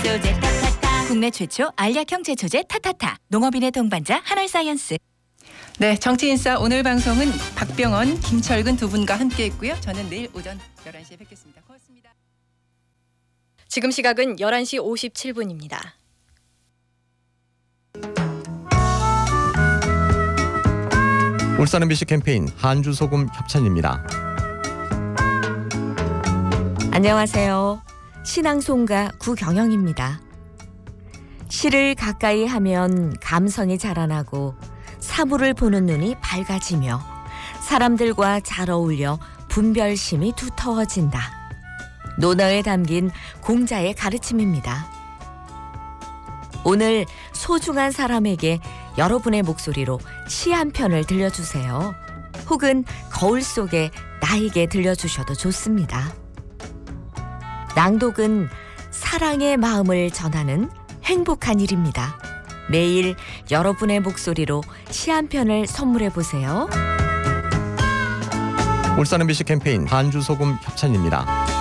제초제 타타타. 국내 최초 알약형 제초제 타타타. 농업인의 동반자 한올사이언스. 네, 정치인싸 오늘 방송은 박병원, 김철근 두 분과 함께했고요. 저는 내일 오전 11시에 뵙겠습니다. 고맙습니다. 지금 시각은 11시 57분입니다. 울산 MBC 캠페인 한주소금 협찬입니다. 안녕하세요. 신앙송가 구경영입니다. 시를 가까이 하면 감성이 자라나고 사물을 보는 눈이 밝아지며 사람들과 잘 어울려 분별심이 두터워진다. 논어에 담긴 공자의 가르침입니다. 오늘 소중한 사람에게 여러분의 목소리로 시 한 편을 들려주세요. 혹은 거울 속에 나에게 들려주셔도 좋습니다. 낭독은 사랑의 마음을 전하는 행복한 일입니다. 매일 여러분의 목소리로 시 한 편을 선물해 보세요. 울산 MBC 캠페인 한주소금 협찬입니다.